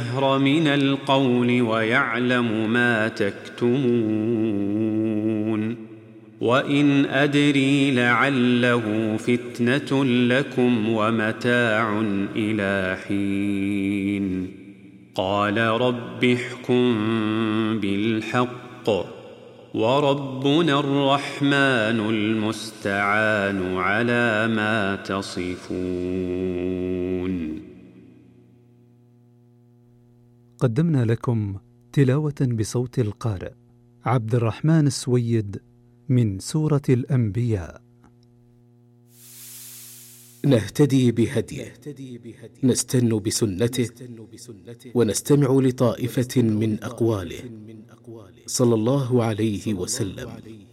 الجهر من القول ويعلم ما تكتمون وإن أدري لعله فتنة لكم ومتاع إلى حين قال رب احكم بالحق وربنا الرحمن المستعان على ما تصفون. قدمنا لكم تلاوة بصوت القارئ عبد الرحمن السويد من سورة الأنبياء. نهتدي بهديه، نستن بسنته، ونستمع لطائفة من أقواله صلى الله عليه وسلم.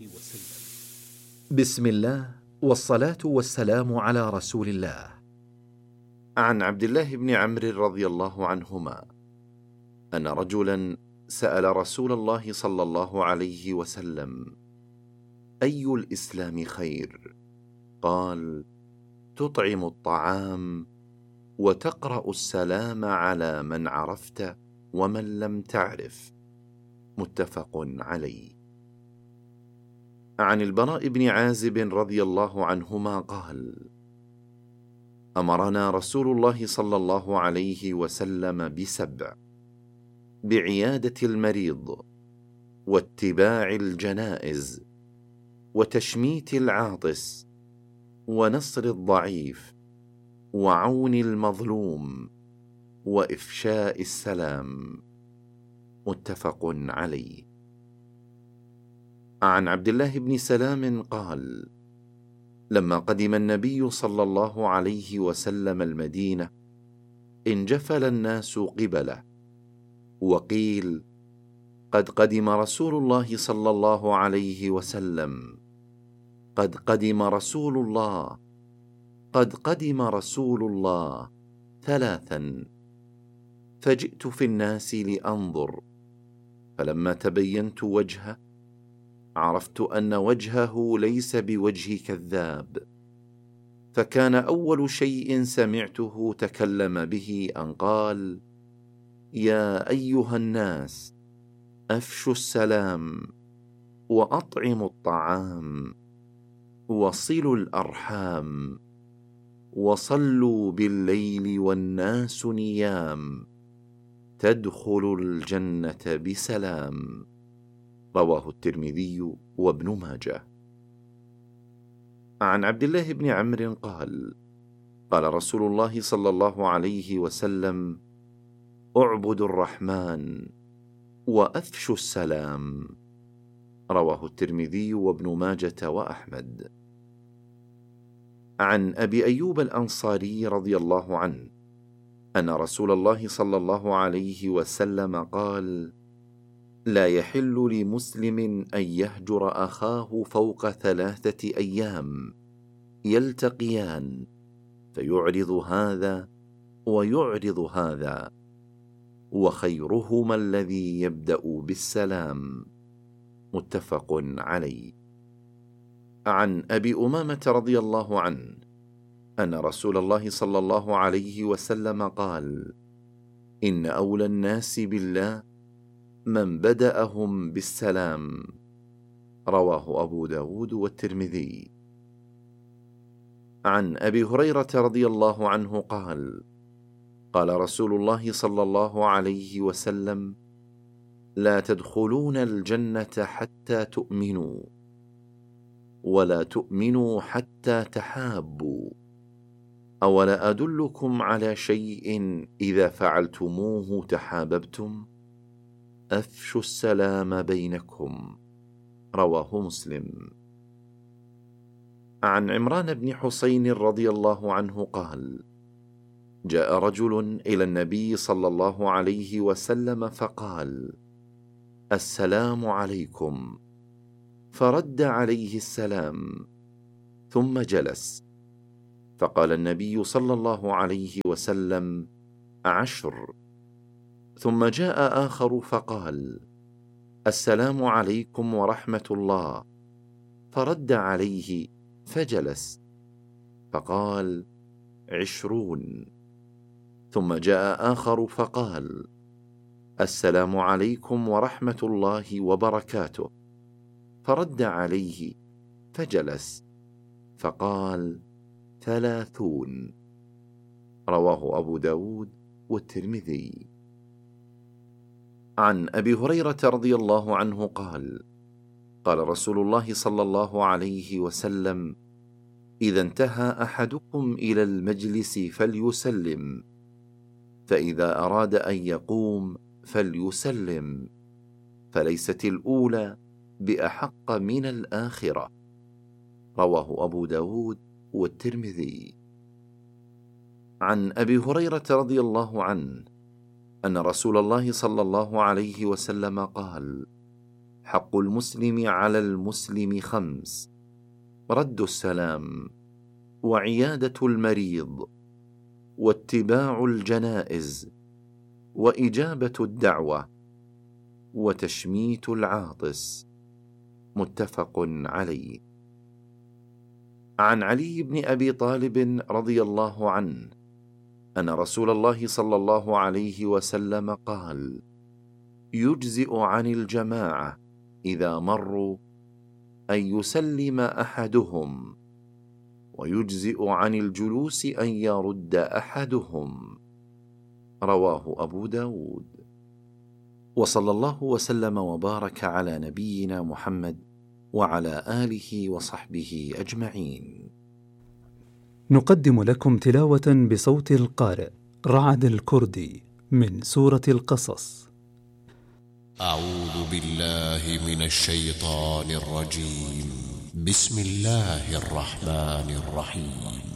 بسم الله والصلاة والسلام على رسول الله. عن عبد الله بن عمرو رضي الله عنهما أن رجلا سأل رسول الله صلى الله عليه وسلم: أي الإسلام خير؟ قال: تطعم الطعام وتقرأ السلام على من عرفت ومن لم تعرف. متفق عليه. عن البراء بن عازب رضي الله عنهما قال: أمرنا رسول الله صلى الله عليه وسلم ب7: بعيادة المريض، واتباع الجنائز، وتشميت العاطس، ونصر الضعيف، وعون المظلوم، وإفشاء السلام. متفق عليه. عن عبد الله بن سلام قال: لما قدم النبي صلى الله عليه وسلم المدينة انجفل الناس قبله، وقيل: قد قدم رسول الله صلى الله عليه وسلم، قد قدم رسول الله، قد قدم رسول الله 3. فجئت في الناس لأنظر، فلما تبينت وجهه عرفت أن وجهه ليس بوجه كذاب، فكان أول شيء سمعته تكلم به أن قال: يا أيها الناس، أفشوا السلام، وأطعموا الطعام، وصلوا الأرحام، وصلوا بالليل والناس نيام، تدخلوا الجنة بسلام. رواه الترمذي وابن ماجه. عن عبد الله بن عمرو قال: قال رسول الله صلى الله عليه وسلم: اعبدوا الرحمن وأفشوا السلام. رواه الترمذي وابن ماجة وأحمد. عن أبي أيوب الأنصاري رضي الله عنه أن رسول الله صلى الله عليه وسلم قال: لا يحل لمسلم أن يهجر أخاه فوق 3 أيام يلتقيان فيعرض هذا ويعرض هذا، وخيرهما الذي يبدأ بالسلام. متفق عليه. عن أبي أمامة رضي الله عنه أن رسول الله صلى الله عليه وسلم قال: إن أولى الناس بالله من بدأهم بالسلام. رواه أبو داود والترمذي. عن أبي هريرة رضي الله عنه قال: قال رسول الله صلى الله عليه وسلم: لا تدخلون الجنة حتى تؤمنوا، ولا تؤمنوا حتى تحابوا. أولا أدلكم على شيء إذا فعلتموه تحاببتم؟ أفشوا السلام بينكم. رواه مسلم. عن عمران بن حسين رضي الله عنه قال: جاء رجل إلى النبي صلى الله عليه وسلم فقال: السلام عليكم، فرد عليه السلام ثم جلس، فقال النبي صلى الله عليه وسلم: 10. ثم جاء آخر فقال: السلام عليكم ورحمة الله، فرد عليه فجلس، فقال: 20. ثم جاء آخر فقال: السلام عليكم ورحمة الله وبركاته، فرد عليه فجلس فقال: 30. رواه أبو داود والترمذي. عن أبي هريرة رضي الله عنه قال: قال رسول الله صلى الله عليه وسلم: إذا انتهى أحدكم إلى المجلس فليسلم، فإذا أراد أن يقوم فليسلم، فليست الأولى بأحق من الآخرة. رواه أبو داود والترمذي. عن أبي هريرة رضي الله عنه أن رسول الله صلى الله عليه وسلم قال: حق المسلم على المسلم 5: رد السلام، وعيادة المريض، واتباع الجنائز، وإجابة الدعوة، وتشميت العاطس. متفق عليه. عن علي بن أبي طالب رضي الله عنه أن رسول الله صلى الله عليه وسلم قال: يجزئ عن الجماعة إذا مروا أن يسلم أحدهم، ويجزئ عن الجلوس أن يرد أحدهم. رواه أبو داود. وصلى الله وسلم وبارك على نبينا محمد وعلى آله وصحبه أجمعين. نقدم لكم تلاوة بصوت القارئ رعد الكردي من سورة القصص. أعوذ بالله من الشيطان الرجيم. بسم الله الرحمن الرحيم.